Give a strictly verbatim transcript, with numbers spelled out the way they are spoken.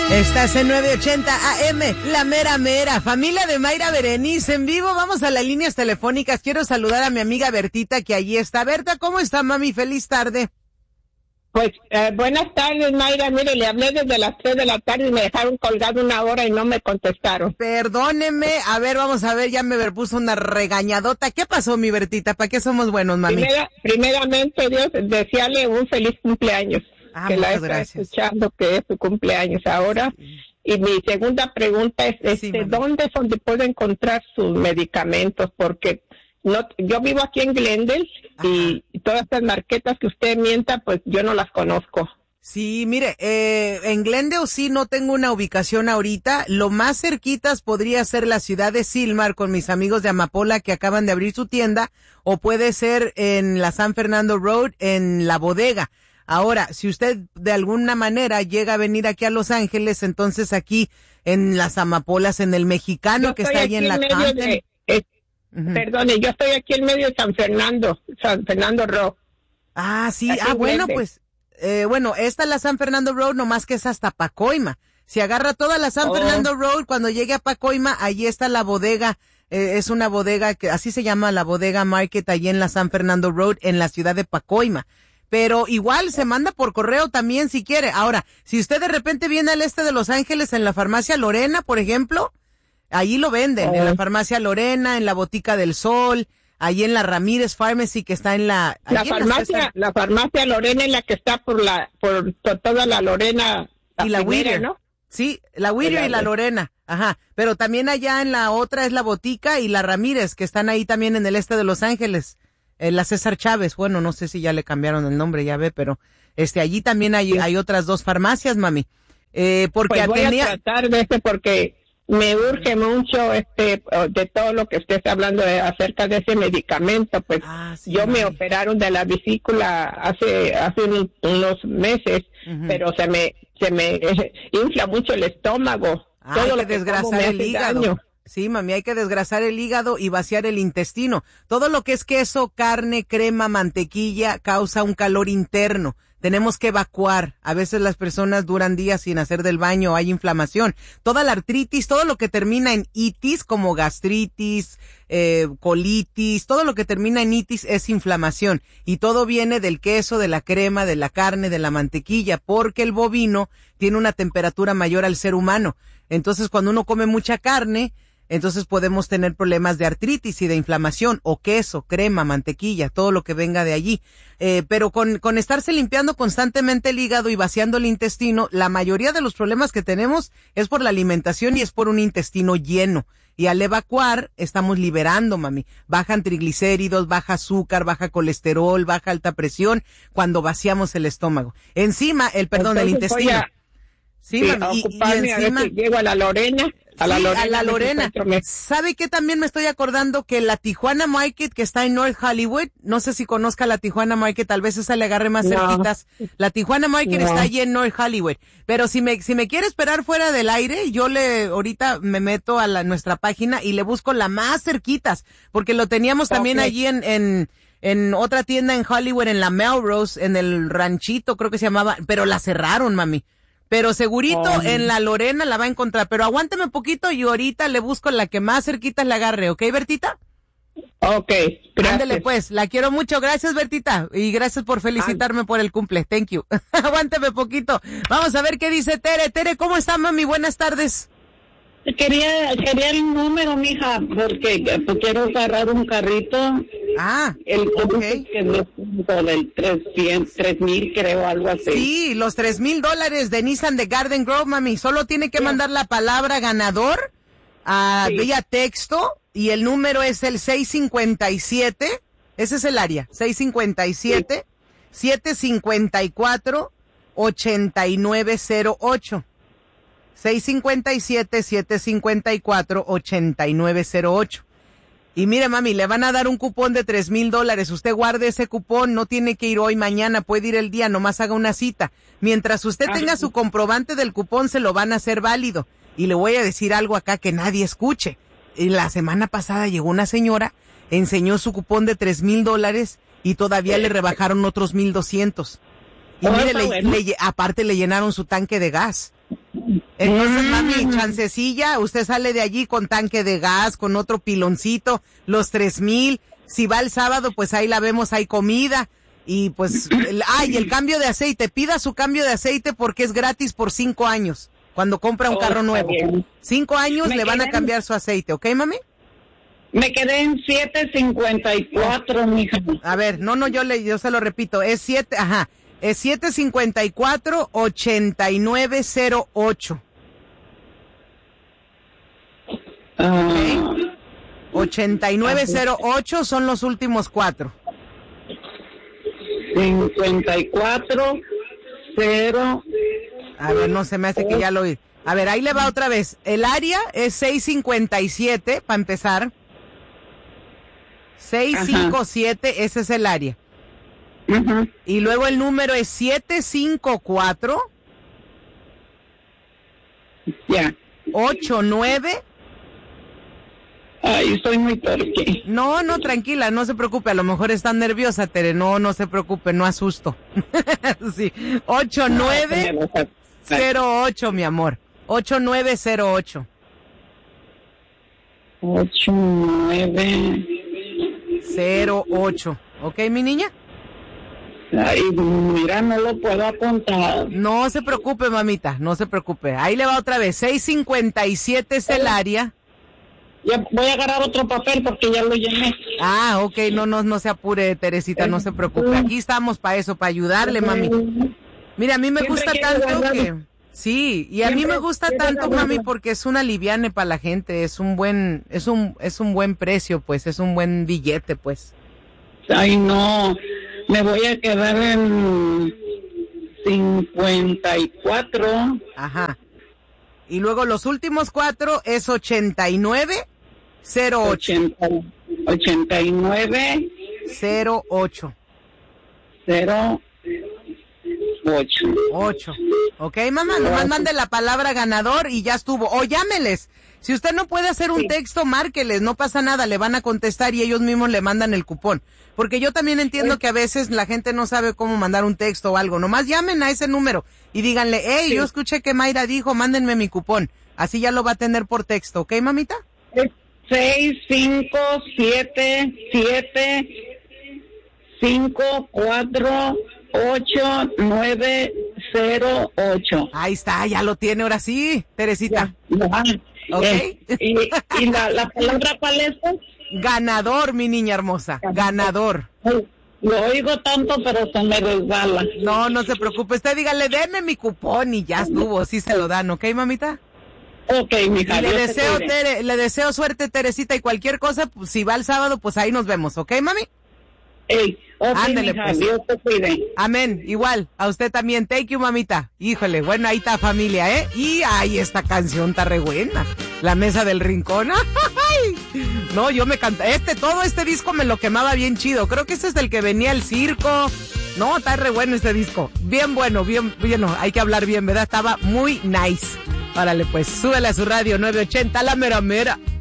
Estás en nueve ochenta A M, la mera mera, familia de Mayra Berenice, en vivo. Vamos a las líneas telefónicas. Quiero saludar a mi amiga Bertita, que allí está. Berta, ¿cómo está, mami? Feliz tarde. Pues, eh, buenas tardes, Mayra. Mire, le hablé desde las tres de la tarde y me dejaron colgado una hora y no me contestaron. Perdóneme. A ver, vamos a ver, ya me puso una regañadota. ¿Qué pasó, mi Bertita? ¿Para qué somos buenos, mami? Primera, primeramente, Dios, desearle un feliz cumpleaños. Ah, que la muchas está gracias. escuchando, que es su cumpleaños ahora. Sí. Y mi segunda pregunta es, este, sí, ¿dónde es donde puedo encontrar sus medicamentos? Porque no, yo vivo aquí en Glendale y, y todas estas marquetas que usted mienta, pues yo no las conozco. Sí, mire, eh, en Glendale sí no tengo una ubicación ahorita. Lo más cerquitas podría ser la ciudad de Silmar con mis amigos de Amapola que acaban de abrir su tienda, o puede ser en la San Fernando Road en La Bodega. Ahora, si usted de alguna manera llega a venir aquí a Los Ángeles, entonces aquí en las Amapolas, en el Mexicano yo que está ahí en la Compton. De, eh, uh-huh. Perdone, yo estoy aquí en medio de San Fernando, San Fernando Road. Ah, sí, aquí ah, bueno, pues, eh, bueno, esta es la San Fernando Road, nomás que es hasta Pacoima. Si agarra toda la San oh. Fernando Road, cuando llegue a Pacoima, allí está la bodega. Eh, es una bodega que así se llama, la Bodega Market, allí en la San Fernando Road, en la ciudad de Pacoima. Pero igual se manda por correo también si quiere. Ahora, si usted de repente viene al este de Los Ángeles en la farmacia Lorena, por ejemplo, ahí lo venden, oh. en la farmacia Lorena, en la Botica del Sol, ahí en la Ramírez Pharmacy que está en la... La farmacia, la, la farmacia Lorena es la que está por la, por, por toda la Lorena. La y la primera, Whittier, ¿no? Sí, la Whittier y la Lorena, ajá. Pero también allá en la otra es la Botica y la Ramírez, que están ahí también en el este de Los Ángeles. Eh, la César Chávez, bueno, no sé si ya le cambiaron el nombre, ya ve, pero este allí también hay, sí. hay otras dos farmacias, mami. Eh, porque pues voy tenía... a tratar de este porque me urge mucho este de todo lo que usted está hablando de, acerca de ese medicamento. Pues ah, sí, yo mami. me operaron de la vesícula hace hace un, unos meses, uh-huh. pero se me se me eh, infla mucho el estómago. Ay, todo lo que desgrasar el hígado. Daño. Sí, mami, hay que desgrasar el hígado y vaciar el intestino. Todo lo que es queso, carne, crema, mantequilla causa un calor interno. Tenemos que evacuar. A veces las personas duran días sin hacer del baño, hay inflamación. Toda la artritis, todo lo que termina en itis, como gastritis, eh, colitis, todo lo que termina en itis es inflamación. Y todo viene del queso, de la crema, de la carne, de la mantequilla, porque el bovino tiene una temperatura mayor al ser humano. Entonces, cuando uno come mucha carne, entonces podemos tener problemas de artritis y de inflamación, o queso, crema, mantequilla, todo lo que venga de allí. Eh, pero con, con estarse limpiando constantemente el hígado y vaciando el intestino, la mayoría de los problemas que tenemos es por la alimentación y es por un intestino lleno. Y al evacuar, estamos liberando, mami. Bajan triglicéridos, baja azúcar, baja colesterol, baja alta presión cuando vaciamos el estómago. Encima, el perdón, entonces, el intestino. A, sí, sí, mami. Y, y encima, a ver si llego a la Lorena. A la sí, Lorena. a la Lorena. ¿Sabe qué? También me estoy acordando que la Tijuana Market, que está en North Hollywood, no sé si conozca la Tijuana Market, tal vez esa le agarre más no. cerquitas. La Tijuana Market no. está allí en North Hollywood. Pero si me, si me quiere esperar fuera del aire, yo le, ahorita me meto a la, nuestra página y le busco la más cerquitas, porque lo teníamos okay. también allí en, en, en otra tienda en Hollywood, en la Melrose, en el ranchito, creo que se llamaba, pero la cerraron, mami. Pero segurito oh, en la Lorena la va a encontrar. Pero aguánteme un poquito y ahorita le busco la que más cerquita le agarre. ¿Ok, Bertita? Ok, gracias. Ándele pues, la quiero mucho. Gracias, Bertita. Y gracias por felicitarme Ay. por el cumple. Thank you. Aguánteme poquito. Vamos a ver qué dice Tere. Tere, ¿cómo está, mami? Buenas tardes. Quería, quería el número, mija, porque pues, quiero agarrar un carrito. Ah, el okay. que no del trescientos, tres mil, creo, algo así. Sí, los tres mil dólares de Nissan de Garden Grove, mami. Solo tiene que sí. mandar la palabra ganador a sí. vía texto y el número es el seis cinco siete. Ese es el área. seis cinco siete, sí. siete cinco cuatro, ocho nueve cero ocho. seis cinco siete, siete cinco cuatro, ocho nueve cero ocho. Y mire, mami, le van a dar un cupón de tres mil dólares. Usted guarde ese cupón, no tiene que ir hoy, mañana, puede ir el día, nomás haga una cita. Mientras usted Ay. tenga su comprobante del cupón, se lo van a hacer válido. Y le voy a decir algo acá que nadie escuche. Y la semana pasada llegó una señora, enseñó su cupón de tres mil dólares y todavía le rebajaron otros mil doscientos. Y mire, le, le, aparte le llenaron su tanque de gas. Entonces, mami, chancecilla, usted sale de allí con tanque de gas, con otro piloncito, los tres mil. Si va el sábado, pues ahí la vemos, hay comida. Y pues, el, ay, el cambio de aceite, pida su cambio de aceite porque es gratis por cinco años, cuando compra un oh, carro nuevo. Bien. Cinco años me le van a cambiar en... su aceite, ¿ok, mami? Me quedé en siete cincuenta y cuatro, mija. A ver, no, no, yo le, yo se lo repito, es siete, ajá, es siete cincuenta y cuatro, ochenta y nueve cero ocho. Uh, ¿Okay? ochenta y nueve cero ocho son los últimos cuatro. cincuenta y cuatro, cero. A ver, no se me hace que ya lo oí. A ver, ahí le va otra vez. El área es seiscientos cincuenta y siete, para empezar. seiscientos cincuenta y siete, ese es el área. Uh-huh. Y luego el número es siete cinco cuatro. Ya. Yeah. ocho nueve. Ay, estoy muy torpe. No, no, tranquila, no se preocupe. A lo mejor está nerviosa, Tere. No, no se preocupe, no asusto. Sí. ocho nueve cero ocho, mi amor. ocho nueve cero ocho. ocho nueve cero ocho. ¿Ok, mi niña? Ay, mira, no lo puedo apuntar. No se preocupe, mamita, no se preocupe. Ahí le va otra vez. seiscientos cincuenta y siete es el área. Ya voy a agarrar otro papel porque ya lo llené. Ah, ok, no, no, no se apure, Teresita, no se preocupe. Aquí estamos para eso, para ayudarle, mami. Mira, a mí me gusta tanto que... Sí, y a mí me gusta tanto, mami, porque es una liviane para la gente, es un buen, es un, es un buen precio, pues, es un buen billete, pues. Ay, no, me voy a quedar en cincuenta y cuatro. Ajá. Y luego los últimos cuatro es ochenta y nueve cero ocho. ochenta y nueve cero ocho. cero ocho. ocho. Ok, mamá, nomás mande la palabra ganador y ya estuvo. O llámeles. Si usted no puede hacer un texto, márqueles, no pasa nada, le van a contestar y ellos mismos le mandan el cupón. Porque yo también entiendo que a veces la gente no sabe cómo mandar un texto o algo. Nomás llamen a ese número y díganle, hey, sí. Yo escuché que Mayra dijo, mándenme mi cupón. Así ya lo va a tener por texto, ¿ok, mamita? seis, cinco, siete, siete, cinco, cuatro, ocho, nueve, cero, ocho. Ahí está, ya lo tiene, ahora sí, Teresita. Ya, ya. Okay. Eh, y y la, la palabra cuál es? Ganador, mi niña hermosa, ganador. Lo oigo tanto, pero se me resbala. No, no se preocupe, usted dígale, deme mi cupón y ya estuvo, sí se lo dan, ¿ok, mamita? Ok, mija. Y le deseo, Tere, le deseo suerte, Teresita, y cualquier cosa, pues, si va el sábado, pues ahí nos vemos, ¿ok, mami? Ey, okay, ándele, mija, pues. Dios te cuide. Amén, igual, a usted también, thank you, mamita. Híjole, bueno, ahí está familia, ¿eh? Y ay, esta canción está re buena, La Mesa del Rincón. ¡Ay! No, yo me canta, este, todo este disco me lo quemaba bien chido, creo que ese es el que venía el circo. No, está re bueno este disco, bien bueno, bien, bien, no, hay que hablar bien, ¿verdad? Estaba muy nice. Órale, pues, súbele a su radio nueve ochenta, la mera mera.